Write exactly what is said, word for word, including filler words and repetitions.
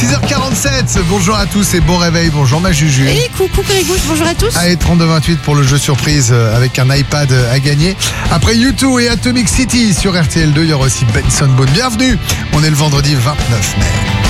six heures quarante-sept, bonjour à tous et bon réveil, bonjour ma Juju. Et coucou Grégouche, bonjour à tous. Allez, trente-deux vingt-huit pour le jeu surprise avec un iPad à gagner. Après U deux et Atomic City sur R T L deux, il y aura aussi Benson Boone. Bienvenue, on est le vendredi vingt-neuf mai.